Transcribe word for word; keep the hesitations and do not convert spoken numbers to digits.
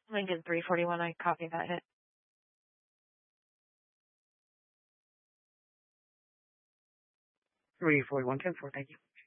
Lincoln three forty-one, I copy that hit. three forty-one ten four, thank you.